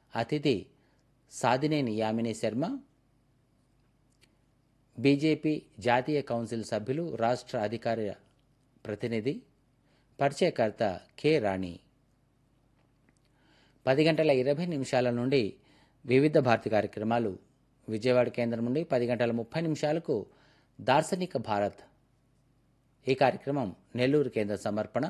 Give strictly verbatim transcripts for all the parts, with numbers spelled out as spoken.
అతిథి సాదినేని యామిని శర్మ, బీజేపీ జాతీయ కౌన్సిల్ సభ్యులు, రాష్ట్ర అధికార ప్రతినిధి, పరిచయకర్త కె రాణి. పది గంటల ఇరవై నిమిషాల నుండి వివిధ భారతి కార్యక్రమాలు విజయవాడ కేంద్రం నుండి. పది గంటల ముప్పై నిమిషాలకు దార్శనిక భారత్, ఈ కార్యక్రమం నెల్లూరు కేంద్ర సమర్పణ.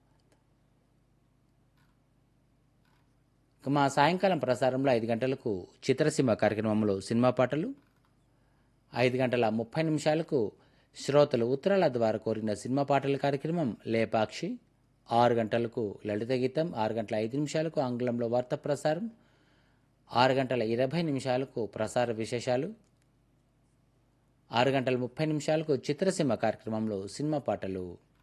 మా సాయంకాలం ప్రసారంలో ఐదు గంటలకు చిత్రసీమ కార్యక్రమంలో సినిమా పాటలు, ఐదు గంటల ముప్పై నిమిషాలకు శ్రోతలు ఉత్తరాల ద్వారా కోరిన సినిమా పాటల కార్యక్రమం లేపాక్షి, ఆరు గంటలకు లలిత గీతం, ఆరు గంటల ఐదు నిమిషాలకు ఆంగ్లంలో వార్త ప్రసారం, ఆరు గంటల ఇరవై నిమిషాలకు ప్రసార విశేషాలు, ఆరు గంటల ముప్పై నిమిషాలకు చిత్రసీమ కార్యక్రమంలో సినిమా పాటలు,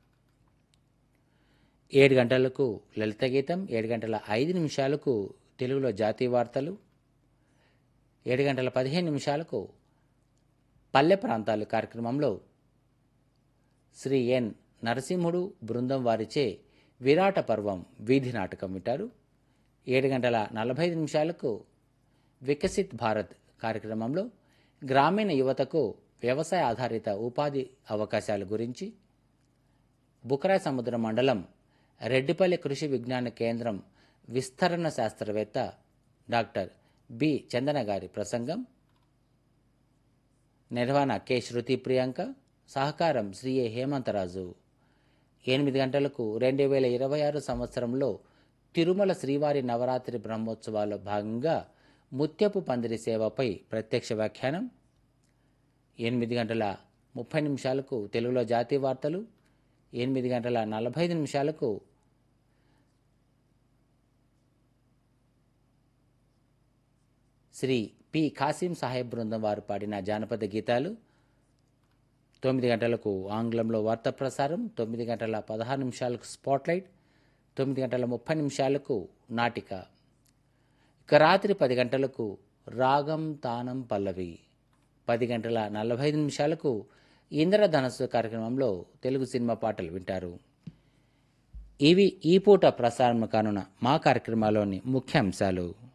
ఏడు గంటలకు లలిత గీతం, ఏడు గంటల ఐదు నిమిషాలకు తెలుగులో జాతీయ వార్తలు, ఏడు గంటల పదిహేను నిమిషాలకు పల్లె ప్రాంతాలు కార్యక్రమంలో శ్రీ ఎన్ నరసింహుడు బృందం వారిచే విరాట పర్వం వీధి నాటకం వింటారు. ఏడు గంటల నలభై ఐదు నిమిషాలకు వికసిత్ భారత్ కార్యక్రమంలో గ్రామీణ యువతకు వ్యవసాయ ఆధారిత ఉపాధి అవకాశాల గురించి బుకరాయ సముద్ర మండలం రెడ్డిపల్లి కృషి విజ్ఞాన కేంద్రం విస్తరణ శాస్త్రవేత్త డాక్టర్ బి చందన గారి ప్రసంగం, నిర్వహణ కె శృతి ప్రియాంక, సహకారం శ్రీ ఏ హేమంతరాజు. ఎనిమిది గంటలకు రెండు వేల ఇరవై ఆరు సంవత్సరంలో తిరుమల శ్రీవారి నవరాత్రి బ్రహ్మోత్సవాల్లో భాగంగా ముత్యపు పందిరి సేవపై ప్రత్యక్ష వ్యాఖ్యానం. ఎనిమిది గంటల ముప్పై నిమిషాలకు తెలుగులో జాతీయ వార్తలు, ఎనిమిది గంటల నలభై ఐదు నిమిషాలకు శ్రీ పి ఖాసిం సాహెబ్ బృందం వారు పాడిన జానపద గీతాలు, తొమ్మిది గంటలకు ఆంగ్లంలో వార్తా ప్రసారం, తొమ్మిది గంటల పదహారు నిమిషాలకు స్పాట్లైట్, తొమ్మిది గంటల ముప్పై నిమిషాలకు నాటిక. ఇక రాత్రి పది గంటలకు రాగం తానం పల్లవి, పది గంటల నలభై ఐదు నిమిషాలకు ఇంద్రధనస్సు కార్యక్రమంలో తెలుగు సినిమా పాటలు వింటారు. ఇవి ఈ పూట ప్రసారం కానున్న మా కార్యక్రమాల్లోని ముఖ్యాంశాలు.